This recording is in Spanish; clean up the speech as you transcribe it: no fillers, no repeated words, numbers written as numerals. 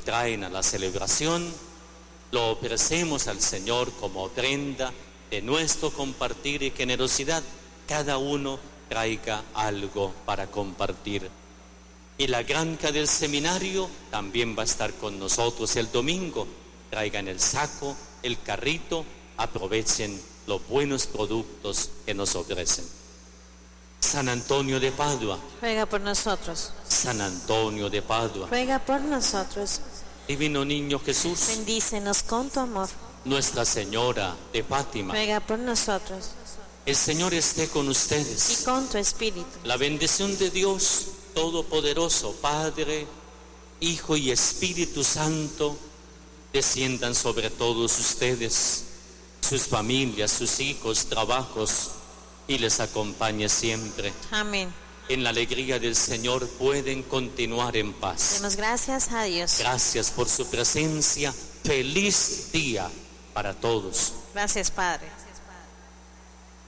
traen a la celebración, lo ofrecemos al Señor como ofrenda de nuestro compartir y generosidad. Cada uno traiga algo para compartir. Y la granja del seminario también va a estar con nosotros el domingo. Traigan el saco, el carrito, aprovechen los buenos productos que nos ofrecen. San Antonio de Padua, ruega por nosotros. San Antonio de Padua, Ruega por nosotros. Divino Niño Jesús, Bendícenos con tu amor. Nuestra Señora de Fátima, Ruega por nosotros. el Señor esté con Y ustedes. con tu espíritu. La bendición de Dios Todopoderoso, Padre, Hijo y Espíritu Santo, desciendan sobre todos ustedes, sus familias, sus hijos, trabajos, y les acompañe siempre. Amén. En la alegría del Señor pueden continuar en paz. Demos gracias a Dios. Gracias por su presencia. Feliz día para todos. Gracias, Padre.